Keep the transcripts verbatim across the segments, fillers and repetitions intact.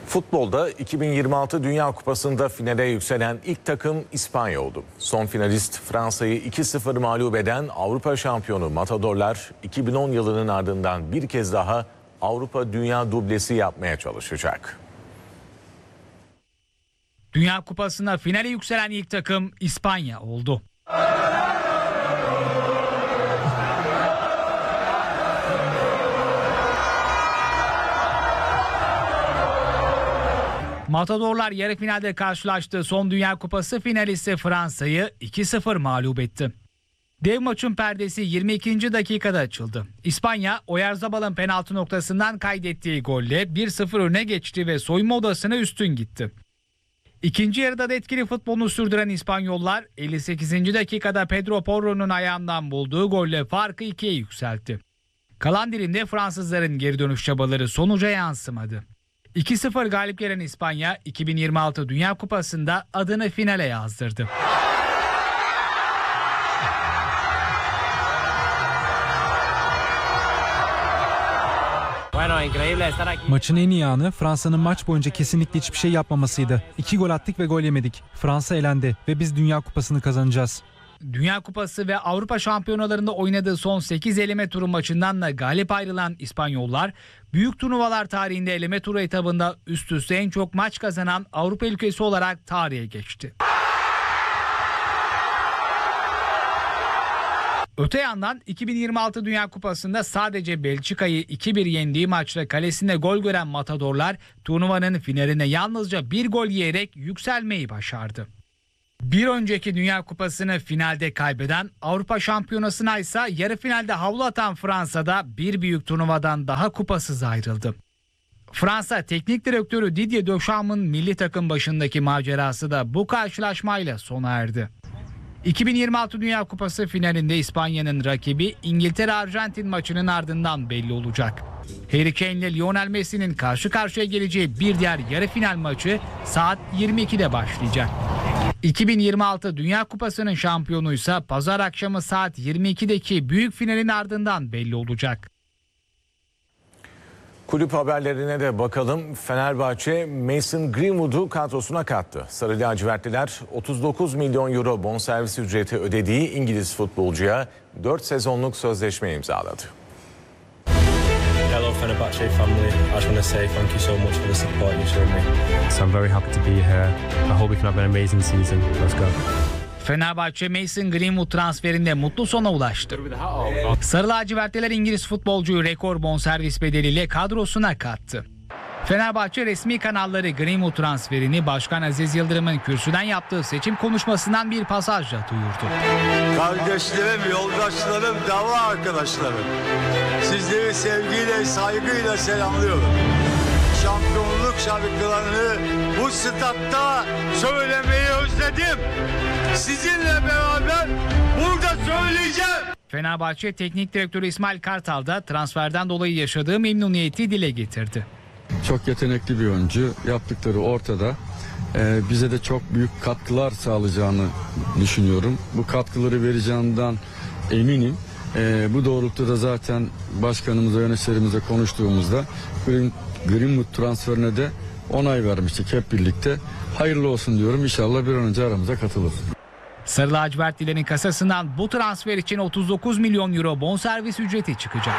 Futbolda iki bin yirmi altı Dünya Kupası'nda finale yükselen ilk takım İspanya oldu. Son finalist Fransa'yı iki sıfır mağlup eden Avrupa şampiyonu Matadorlar iki bin on yılının ardından bir kez daha Avrupa Dünya dublesi yapmaya çalışacak. Dünya Kupası'na finale yükselen ilk takım İspanya oldu. Matadorlar yarı finalde karşılaştığı son Dünya Kupası finalisti Fransa'yı iki sıfır mağlup etti. Dev maçın perdesi yirmi ikinci dakikada açıldı. İspanya, Oyarzabal'ın penaltı noktasından kaydettiği golle bir sıfır öne geçti ve soyunma odasına üstün gitti. İkinci yarıda da etkili futbolunu sürdüren İspanyollar elli sekizinci dakikada Pedro Porro'nun ayağından bulduğu golle farkı ikiye yükseltti. Kalan dilimde Fransızların geri dönüş çabaları sonuca yansımadı. iki sıfır galip gelen İspanya iki bin yirmi altı Dünya Kupası'nda adını finale yazdırdı. Maçın en iyi anı Fransa'nın maç boyunca kesinlikle hiçbir şey yapmamasıydı. İki gol attık ve gol yemedik. Fransa elendi ve biz Dünya Kupası'nı kazanacağız. Dünya Kupası ve Avrupa Şampiyonalarında oynadığı son sekiz eleme turu maçından da galip ayrılan İspanyollar, büyük turnuvalar tarihinde eleme turu etabında üst üste en çok maç kazanan Avrupa ülkesi olarak tarihe geçti. Öte yandan iki bin yirmi altı Dünya Kupası'nda sadece Belçika'yı iki bir yendiği maçta kalesinde gol gören Matadorlar, turnuvanın finaline yalnızca bir gol yiyerek yükselmeyi başardı. Bir önceki Dünya Kupası'nı finalde kaybeden, Avrupa Şampiyonası'na ise yarı finalde havlu atan Fransa'da bir büyük turnuvadan daha kupasız ayrıldı. Fransa Teknik Direktörü Didier Deschamps'ın milli takım başındaki macerası da bu karşılaşmayla sona erdi. iki bin yirmi altı Dünya Kupası finalinde İspanya'nın rakibi İngiltere-Arjantin maçının ardından belli olacak. Harry Kane ile Lionel Messi'nin karşı karşıya geleceği bir diğer yarı final maçı saat yirmi ikide başlayacak. iki bin yirmi altı Dünya Kupası'nın şampiyonuysa pazar akşamı saat yirmi ikideki büyük finalin ardından belli olacak. Kulüp haberlerine de bakalım. Fenerbahçe Mason Greenwood'u kadrosuna kattı. Sarı lacivertliler otuz dokuz milyon euro bonservis ücreti ödediği İngiliz futbolcuya dört sezonluk sözleşme imzaladı. Hello Fenerbahçe family. I just want to say thank you so much for the support you showed me. So I'm very happy to be here. I hope we can have an amazing season. Let's go. Fenerbahçe Mason Greenwood transferinde mutlu sona ulaştı. Sarı lacivertliler İngiliz futbolcuyu rekor bonservis bedeliyle kadrosuna kattı. Fenerbahçe resmi kanalları Greenwood transferini Başkan Aziz Yıldırım'ın kürsüden yaptığı seçim konuşmasından bir pasajla duyurdu. Kardeşlerim, yoldaşlarım, dava arkadaşlarım. Sizleri sevgiyle, saygıyla selamlıyorum. Şampiyonluk şarkılarını bu statta söylemeyi özledim. Sizinle beraber burada söyleyeceğim. Fenerbahçe Teknik Direktörü İsmail Kartal da transferden dolayı yaşadığı memnuniyeti dile getirdi. Çok yetenekli bir oyuncu, yaptıkları ortada. Ee, bize de çok büyük katkılar sağlayacağını düşünüyorum. Bu katkıları vereceğinden eminim. Ee, bu doğrultuda zaten başkanımıza, yöneticilerimize konuştuğumuzda Green, Greenwood transferine de onay vermiştik hep birlikte. Hayırlı olsun diyorum. İnşallah bir an önce aramıza katılır. Sarı lacivertlilerin kasasından bu transfer için otuz dokuz milyon euro bonservis ücreti çıkacak.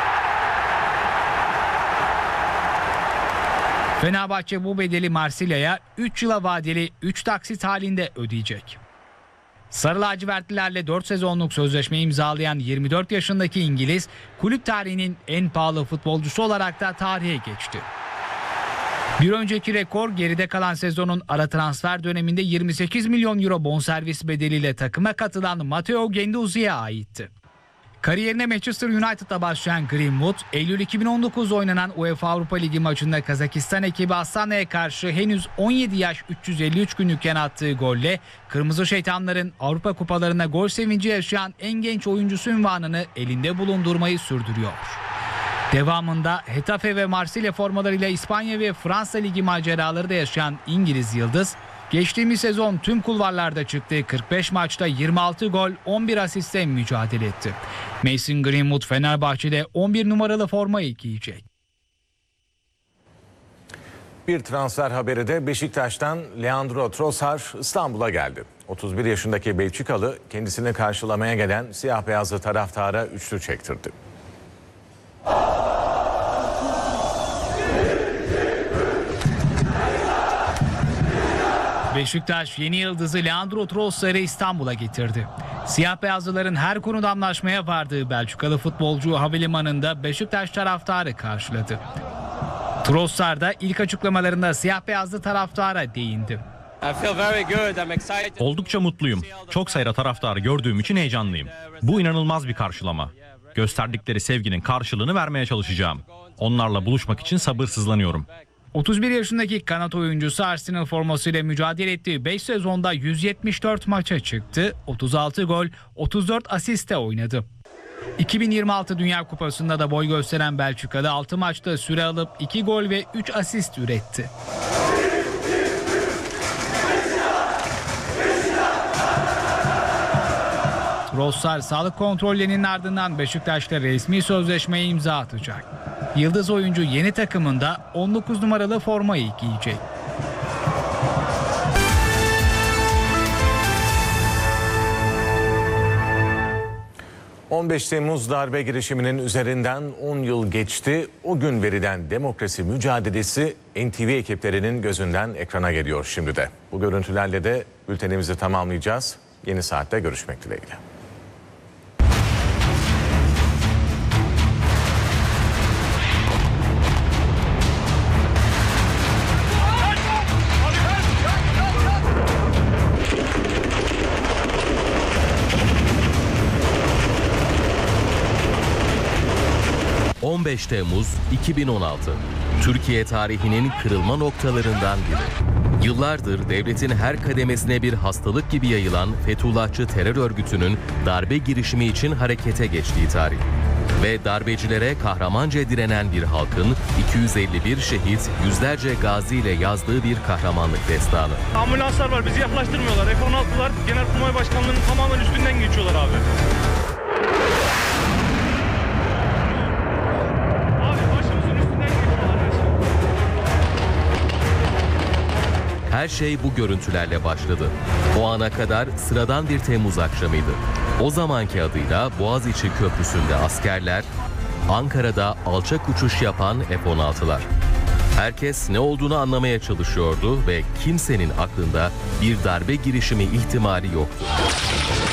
Fenerbahçe bu bedeli Marsilya'ya üç yıla vadeli üç taksit halinde ödeyecek. Sarı lacivertlilerle dört sezonluk sözleşme imzalayan yirmi dört yaşındaki İngiliz, kulüp tarihinin en pahalı futbolcusu olarak da tarihe geçti. Bir önceki rekor geride kalan sezonun ara transfer döneminde yirmi sekiz milyon euro bonservis bedeliyle takıma katılan Matteo Guendouzi'ye aitti. Kariyerine Manchester United'da başlayan Greenwood, Eylül iki bin on dokuz'da oynanan UEFA Avrupa Ligi maçında Kazakistan ekibi Astana'ya karşı henüz on yedi yaş üç yüz elli üç günlükken attığı golle Kırmızı Şeytanların Avrupa Kupalarına gol sevinci yaşayan en genç oyuncusu unvanını elinde bulundurmayı sürdürüyor. Devamında Hetafe ve Marsilya formalarıyla İspanya ve Fransa Ligi maceraları da yaşayan İngiliz yıldız, geçtiğimiz sezon tüm kulvarlarda çıktığı kırk beş maçta yirmi altı gol, on bir asistle mücadele etti. Mason Greenwood Fenerbahçe'de on bir numaralı formayı giyecek. Bir transfer haberi de Beşiktaş'tan Leandro Trossard İstanbul'a geldi. otuz bir yaşındaki Belçikalı kendisini karşılamaya gelen siyah beyazlı taraftara üçlü çektirdi. Beşiktaş yeni yıldızı Leandro Trossard'ı İstanbul'a getirdi. Siyah beyazlıların her konuda anlaşmaya vardığı Belçikalı futbolcu havalimanında Beşiktaş taraftarı karşıladı. Trossard da ilk açıklamalarında siyah beyazlı taraftara değindi. Oldukça mutluyum. Çok sayıda taraftarı gördüğüm için heyecanlıyım. Bu inanılmaz bir karşılama. Gösterdikleri sevginin karşılığını vermeye çalışacağım. Onlarla buluşmak için sabırsızlanıyorum. otuz bir yaşındaki kanat oyuncusu Arsenal formasıyla mücadele ettiği beş sezonda yüz yetmiş dört maça çıktı, otuz altı gol, otuz dört asiste oynadı. iki bin yirmi altı Dünya Kupası'nda da boy gösteren Belçika'da altı maçta süre alıp iki gol ve üç asist üretti. Trossard sağlık kontrollerinin ardından Beşiktaş'ta resmi sözleşmeye imza atacak. Yıldız oyuncu yeni takımında on dokuz numaralı formayı giyecek. on beş Temmuz darbe girişiminin üzerinden on yıl geçti. O gün verilen demokrasi mücadelesi N T V ekiplerinin gözünden ekrana geliyor şimdi de. Bu görüntülerle de bültenimizi tamamlayacağız. Yeni saatte görüşmek dileğiyle. on beş Temmuz iki bin on altı. Türkiye tarihinin kırılma noktalarından biri. Yıllardır devletin her kademesine bir hastalık gibi yayılan Fethullahçı terör örgütünün darbe girişimi için harekete geçtiği tarih. Ve darbecilere kahramanca direnen bir halkın iki yüz elli bir şehit, yüzlerce gazi ile yazdığı bir kahramanlık destanı. Ambulanslar var, bizi yaklaştırmıyorlar. F on altılar Genelkurmay Başkanlığı'nın tamamen üstünden geçiyorlar abi. Her şey bu görüntülerle başladı. O ana kadar sıradan bir Temmuz akşamıydı. O zamanki adıyla Boğaziçi Köprüsü'nde askerler, Ankara'da alçak uçuş yapan F on altılar. Herkes ne olduğunu anlamaya çalışıyordu ve kimsenin aklında bir darbe girişimi ihtimali yoktu.